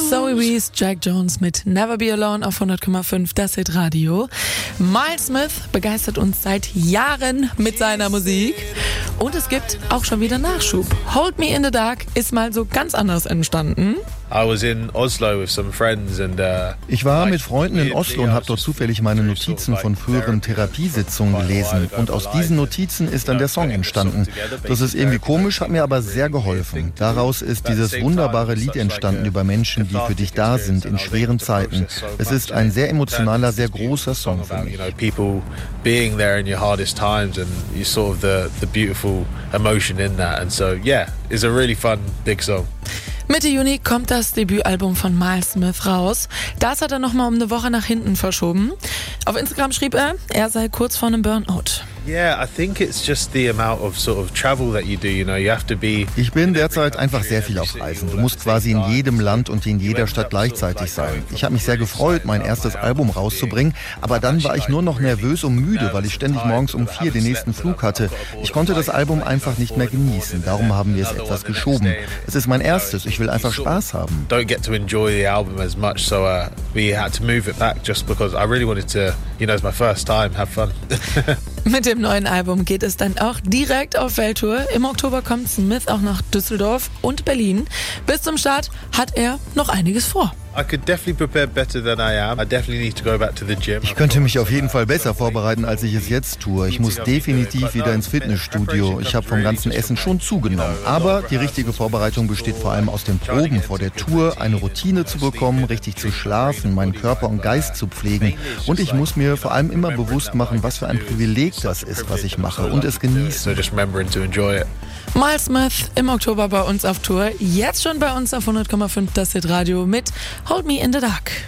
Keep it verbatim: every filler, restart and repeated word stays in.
Zoe Wees, Jack Jones mit Never Be Alone auf hundert Komma fünf, das Hit Radio. Miles Smith begeistert uns seit Jahren mit seiner Musik. Und es gibt auch schon wieder Nachschub. Hold Me in the Dark ist mal so ganz anders entstanden. Ich war mit Freunden in Oslo und habe dort zufällig meine Notizen von früheren Therapiesitzungen gelesen. Und aus diesen Notizen ist dann der Song entstanden. Das ist irgendwie komisch, hat mir aber sehr geholfen. Daraus ist dieses wunderbare Lied entstanden über Menschen, die für dich da sind in schweren Zeiten. Es ist ein sehr emotionaler, sehr großer Song für mich. Being there in your hardest times and you sort of the, the beautiful emotion in that. And so, yeah, it's a really fun, big song. Mitte Juni kommt das Debütalbum von Miles Smith raus. Das hat er nochmal um eine Woche nach hinten verschoben. Auf Instagram schrieb er, er sei kurz vor einem Burnout. Yeah, I think it's just the amount of sort of travel that you do, you know, you have to be. Ich bin derzeit einfach sehr viel auf Reisen. Du musst quasi in jedem Land und in jeder Stadt gleichzeitig sein. Ich habe mich sehr gefreut, mein erstes Album rauszubringen, aber dann war ich nur noch nervös und müde, weil ich ständig morgens um vier den nächsten Flug hatte. Ich konnte das Album einfach nicht mehr genießen, darum haben wir es etwas geschoben. Es ist mein erstes, ich will einfach Spaß haben. Don't get to enjoy the album as much, so uh, we had to move it back just because I really wanted to, you know, it's my first time, have fun. Mit dem neuen Album geht es dann auch direkt auf Welttour. Im Oktober kommt Smith auch nach Düsseldorf und Berlin. Bis zum Start hat er noch einiges vor. Ich könnte mich auf jeden Fall besser vorbereiten, als ich es jetzt tue. Ich muss definitiv wieder ins Fitnessstudio. Ich habe vom ganzen Essen schon zugenommen. Aber die richtige Vorbereitung besteht vor allem aus den Proben vor der Tour, eine Routine zu bekommen, richtig zu schlafen, meinen Körper und Geist zu pflegen. Und ich muss mir vor allem immer bewusst machen, was für ein Privileg das ist, was ich mache, und es genießen. Miles Smith im Oktober bei uns auf Tour. Jetzt schon bei uns auf hundert Komma fünf, das Hit Radio mit Hold Me in the Dark.